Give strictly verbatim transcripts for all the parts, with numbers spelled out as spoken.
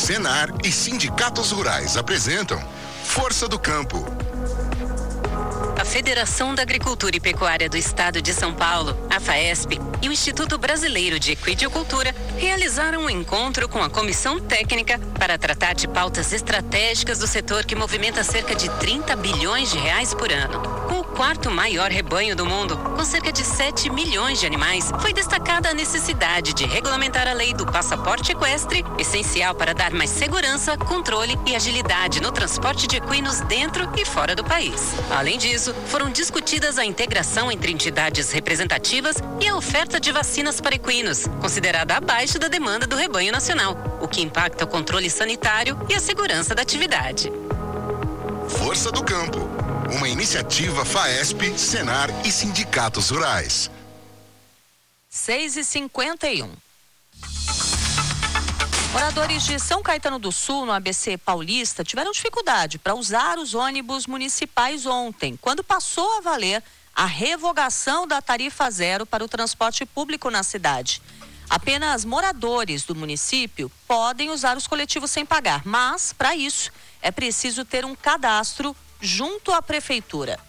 Senar e sindicatos rurais apresentam Força do Campo. A Federação da Agricultura e Pecuária do Estado de São Paulo, a FAESP, e o Instituto Brasileiro de Equidiocultura realizaram um encontro com a Comissão Técnica para tratar de pautas estratégicas do setor que movimenta cerca de trinta bilhões de reais por ano. Com o quarto maior rebanho do mundo, com cerca de sete milhões de animais, foi destacada a necessidade de regulamentar a lei do passaporte equestre, essencial para dar mais segurança, controle e agilidade no transporte de equinos dentro e fora do país. Além disso, foram discutidas a integração entre entidades representativas e a oferta de vacinas para equinos, considerada abaixo da demanda do rebanho nacional, o que impacta o controle sanitário e a segurança da atividade. Força do Campo, uma iniciativa FAESP, Senar e sindicatos rurais. seis e cinquenta e um. Moradores de São Caetano do Sul, no A B C Paulista, tiveram dificuldade para usar os ônibus municipais ontem, quando passou a valer a revogação da tarifa zero para o transporte público na cidade. Apenas moradores do município podem usar os coletivos sem pagar, mas, para isso, é preciso ter um cadastro junto à prefeitura.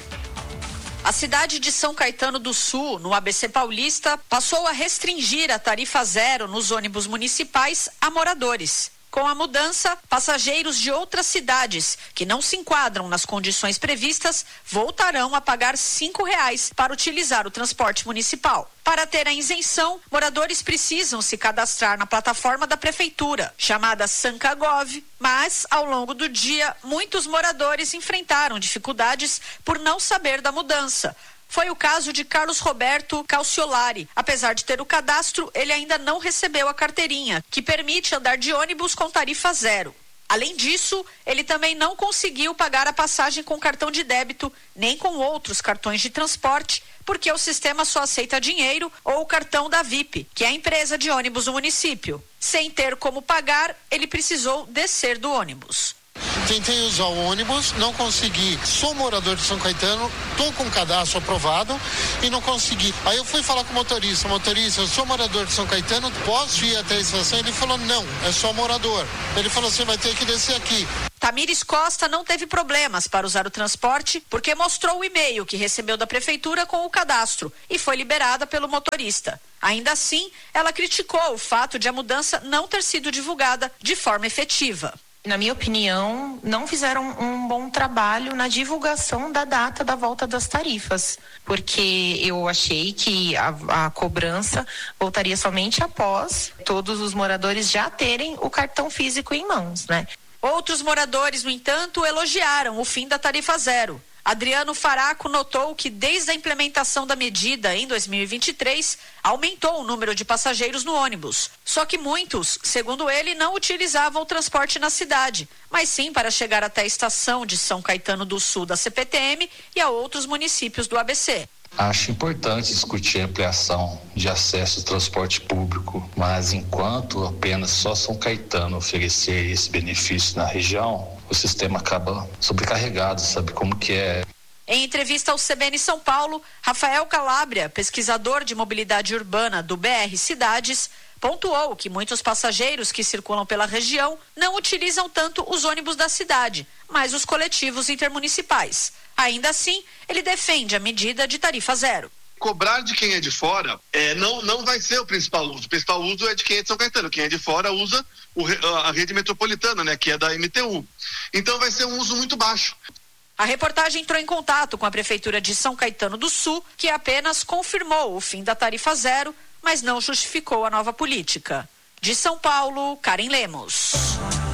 A cidade de São Caetano do Sul, no A B C Paulista, passou a restringir a tarifa zero nos ônibus municipais a moradores. Com a mudança, passageiros de outras cidades que não se enquadram nas condições previstas voltarão a pagar cinco reais para utilizar o transporte municipal. Para ter a isenção, moradores precisam se cadastrar na plataforma da prefeitura, chamada Sancagov, mas, ao longo do dia, muitos moradores enfrentaram dificuldades por não saber da mudança. Foi o caso de Carlos Roberto Calciolari. Apesar de ter o cadastro, ele ainda não recebeu a carteirinha, que permite andar de ônibus com tarifa zero. Além disso, ele também não conseguiu pagar a passagem com cartão de débito, nem com outros cartões de transporte, porque o sistema só aceita dinheiro ou o cartão da V I P, que é a empresa de ônibus do município. Sem ter como pagar, ele precisou descer do ônibus. Tentei usar o ônibus, não consegui. Sou morador de São Caetano, tô com o cadastro aprovado e não consegui. Aí eu fui falar com o motorista, motorista, eu sou morador de São Caetano, posso ir até a estação? Ele falou, não, é só morador. Ele falou, você vai ter que descer aqui. Tamires Costa não teve problemas para usar o transporte porque mostrou o e-mail que recebeu da prefeitura com o cadastro e foi liberada pelo motorista. Ainda assim, ela criticou o fato de a mudança não ter sido divulgada de forma efetiva. Na minha opinião, não fizeram um bom trabalho na divulgação da data da volta das tarifas, porque eu achei que a, a cobrança voltaria somente após todos os moradores já terem o cartão físico em mãos, né? Outros moradores, no entanto, elogiaram o fim da tarifa zero. Adriano Faraco notou que desde a implementação da medida em dois mil e vinte e três, aumentou o número de passageiros no ônibus. Só que muitos, segundo ele, não utilizavam o transporte na cidade, mas sim para chegar até a estação de São Caetano do Sul da C P T M e a outros municípios do A B C. Acho importante discutir a ampliação de acesso ao transporte público, mas enquanto apenas só São Caetano oferecer esse benefício na região, o sistema acaba sobrecarregado, sabe como que é. Em entrevista ao C B N São Paulo, Rafael Calabria, pesquisador de mobilidade urbana do B R Cidades, pontuou que muitos passageiros que circulam pela região não utilizam tanto os ônibus da cidade, mas os coletivos intermunicipais. Ainda assim, ele defende a medida de tarifa zero. Cobrar de quem é de fora é, não, não vai ser o principal uso. O principal uso é de quem é de São Caetano. Quem é de fora usa o, a rede metropolitana, né, que é da M T U. Então vai ser um uso muito baixo. A reportagem entrou em contato com a Prefeitura de São Caetano do Sul, que apenas confirmou o fim da tarifa zero, mas não justificou a nova política. De São Paulo, Karen Lemos.